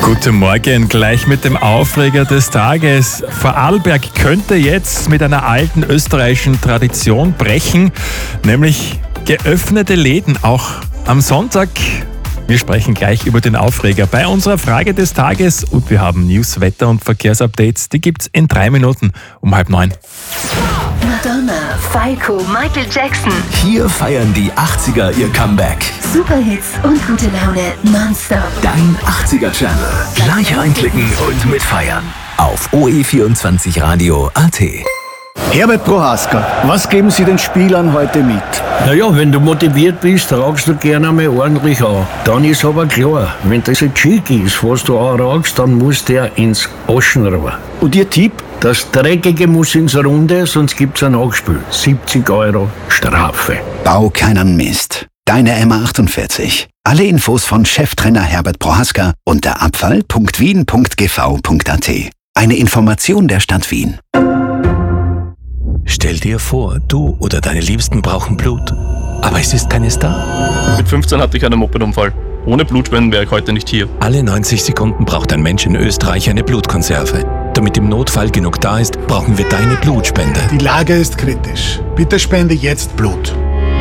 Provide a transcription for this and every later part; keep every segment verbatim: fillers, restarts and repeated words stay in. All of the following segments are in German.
Guten Morgen, gleich mit dem Aufreger des Tages. Vorarlberg könnte jetzt mit einer alten österreichischen Tradition brechen, nämlich geöffnete Läden, auch am Sonntag. Wir sprechen gleich über den Aufreger bei unserer Frage des Tages und wir haben News, Wetter und Verkehrsupdates. Die gibt's in drei Minuten um halb neun. Madonna, Falco, Michael Jackson. Hier feiern die achtziger ihr Comeback. Superhits und gute Laune nonstop. Dein achtziger-Channel. Gleich reinklicken und mitfeiern. Auf O E vierundzwanzig Radio Punkt A T. Herbert Prohaska, was geben Sie den Spielern heute mit? Naja, wenn du motiviert bist, tragst du gerne einmal ordentlich an. Dann ist aber klar, wenn das ein Chick ist, was du anragst, dann muss der ins Aschenrohr. Und Ihr Tipp? Das Dreckige muss ins Runde, sonst gibt's ein Nachspiel. siebzig Euro Strafe. Bau keinen Mist. Deine M A achtundvierzig. Alle Infos von Cheftrainer Herbert Prohaska unter abfall punkt wien punkt g v punkt a t. Eine Information der Stadt Wien. Stell dir vor, du oder deine Liebsten brauchen Blut, aber es ist keines da. Mit fünfzehn hatte ich einen Mopedunfall. Ohne Blutspenden wäre ich heute nicht hier. Alle neunzig Sekunden braucht ein Mensch in Österreich eine Blutkonserve. Damit im Notfall genug da ist, brauchen wir deine Blutspende. Die Lage ist kritisch. Bitte spende jetzt Blut.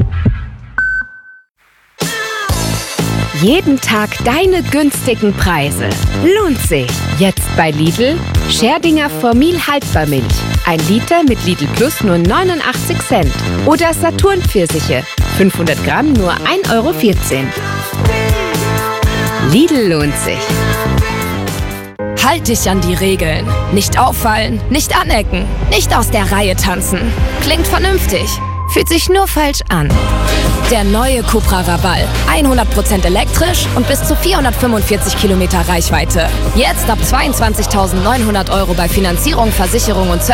Jeden Tag deine günstigen Preise. Lohnt sich. Jetzt bei Lidl. Scherdinger Formil Haltbarmilch. Ein Liter mit Lidl Plus nur neunundachtzig Cent. Oder Saturn Pfirsiche. fünfhundert Gramm nur ein Euro vierzehn. Lidl lohnt sich. Halt dich an die Regeln. Nicht auffallen, nicht anecken, nicht aus der Reihe tanzen. Klingt vernünftig, fühlt sich nur falsch an. Der neue Cupra Raval. hundert Prozent elektrisch und bis zu vierhundertfünfundvierzig Kilometer Reichweite. Jetzt ab zweiundzwanzigtausendneunhundert Euro bei Finanzierung, Versicherung und Service.